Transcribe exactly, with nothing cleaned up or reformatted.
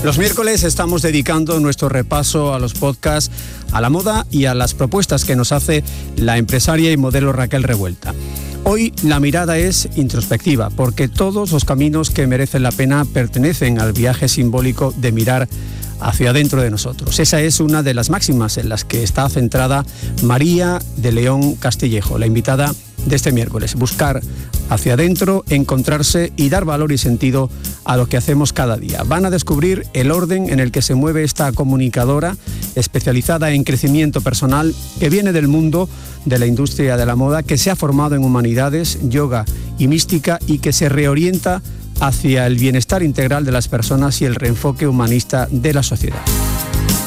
Los miércoles estamos dedicando nuestro repaso a los podcasts, a la moda y a las propuestas que nos hace la empresaria y modelo Raquel Revuelta. Hoy la mirada es introspectiva, porque todos los caminos que merecen la pena pertenecen al viaje simbólico de mirar hacia adentro de nosotros. Esa es una de las máximas en las que está centrada María de León Castillejo, la invitada de este miércoles. Buscar hacia adentro, encontrarse y dar valor y sentido a lo que hacemos cada día. Van a descubrir el orden en el que se mueve esta comunicadora especializada en crecimiento personal que viene del mundo de la industria de la moda, que se ha formado en humanidades, yoga y mística y que se reorienta hacia el bienestar integral de las personas y el reenfoque humanista de la sociedad.